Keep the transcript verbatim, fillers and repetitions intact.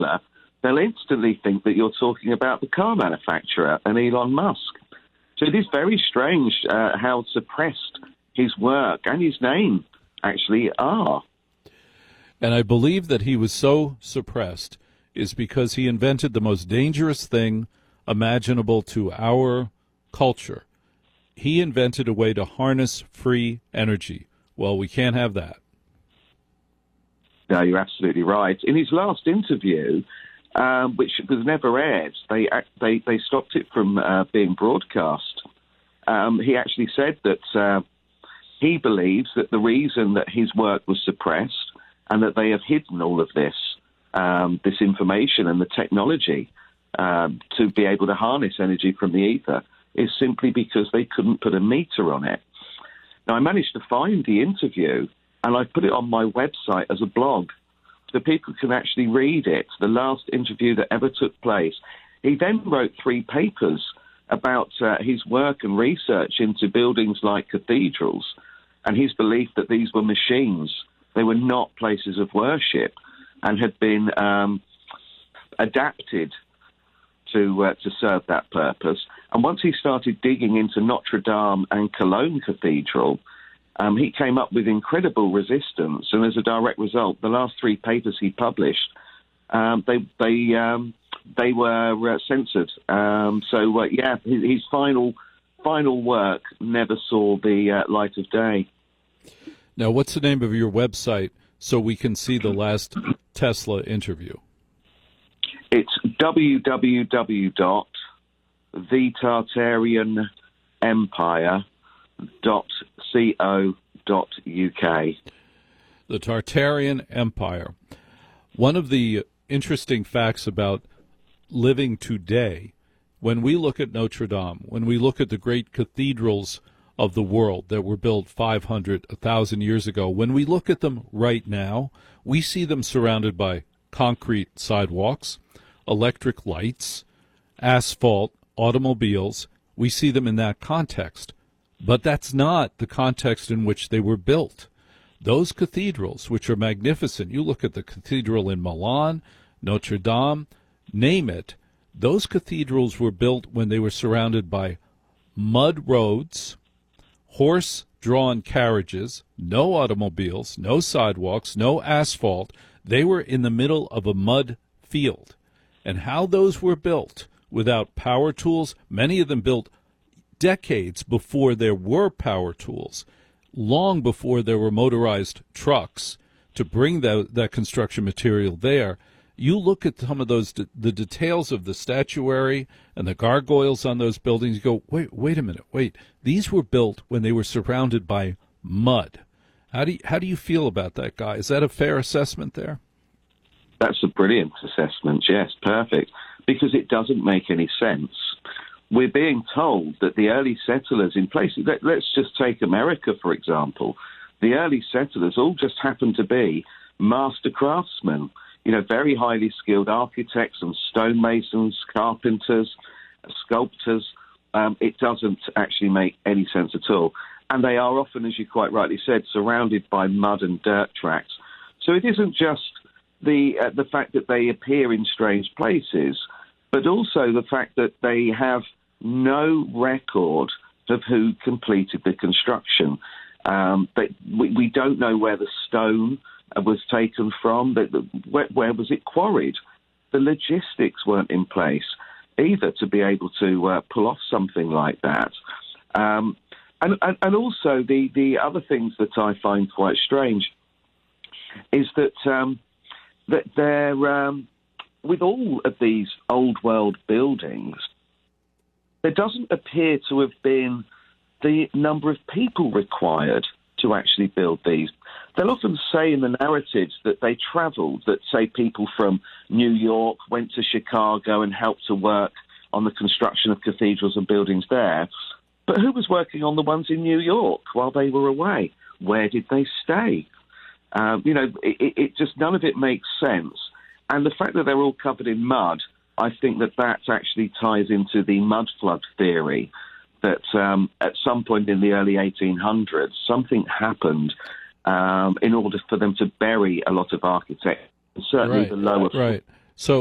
they'll instantly think that you're talking about the car manufacturer and Elon Musk. So it is very strange uh, how suppressed his work and his name actually are. And I believe that he was so suppressed is because he invented the most dangerous thing imaginable to our culture. He invented a way to harness free energy. Well, we can't have that. No, you're absolutely right. In his last interview, um, which was never aired, they they they stopped it from uh, being broadcast. Um, he actually said that uh, he believes that the reason that his work was suppressed and that they have hidden all of this, um, this information and the technology um, to be able to harness energy from the ether is simply because they couldn't put a meter on it. Now, I managed to find the interview, and I put it on my website as a blog, so people can actually read it, the last interview that ever took place. He then wrote three papers about uh, his work and research into buildings like cathedrals, and his belief that these were machines. They were not places of worship and had been um, adapted to uh, to serve that purpose. And once he started digging into Notre Dame and Cologne Cathedral, um, he came up with incredible resistance. And as a direct result, the last three papers he published, um, they they um, they were uh, censored. Um, so uh, yeah, his, his final final work never saw the uh, light of day. Now, what's the name of your website so we can see the last Tesla interview? It's w w w dot the tartarian empire dot co dot u k. The Tartarian Empire. One of the interesting facts about living today, when we look at Notre Dame, when we look at the great cathedrals of the world that were built five hundred, one thousand years ago, when we look at them right now, we see them surrounded by concrete sidewalks, electric lights, asphalt, automobiles. We see them in that context. But that's not the context in which they were built. Those cathedrals, which are magnificent, you look at the cathedral in Milan, Notre Dame, name it, those cathedrals were built when they were surrounded by mud roads, horse-drawn carriages, no automobiles, no sidewalks, no asphalt. They were in the middle of a mud field. And how those were built without power tools, many of them built decades before there were power tools, long before there were motorized trucks to bring that, that construction material there. You look at some of those, the details of the statuary and the gargoyles on those buildings, you go, wait, wait a minute, wait. These were built when they were surrounded by mud. How do you, how do you feel about that, Guy? Is that a fair assessment there? That's a brilliant assessment, yes, perfect, because it doesn't make any sense. We're being told that the early settlers in places, let, let's just take America, for example. The early settlers all just happened to be master craftsmen, you know, very highly skilled architects and stonemasons, carpenters, sculptors. Um, it doesn't actually make any sense at all. And they are often, as you quite rightly said, surrounded by mud and dirt tracks. So it isn't just the uh, the fact that they appear in strange places, but also the fact that they have no record of who completed the construction. Um, but we, we don't know where the stone was taken from, but where, where was it quarried? The logistics weren't in place either to be able to uh, pull off something like that. Um, and, and, and also the, the other things that I find quite strange is that um, that they're, um, with all of these old world buildings, there doesn't appear to have been the number of people required to actually build these. They'll often say in the narratives that they travelled, that, say, people from New York went to Chicago and helped to work on the construction of cathedrals and buildings there. But who was working on the ones in New York while they were away? Where did they stay? Um, you know, it, it just, none of it makes sense. And the fact that they're all covered in mud, I think that that actually ties into the mud flood theory, that um, at some point in the early eighteen hundreds, something happened um, in order for them to bury a lot of architects, certainly right, the lower right.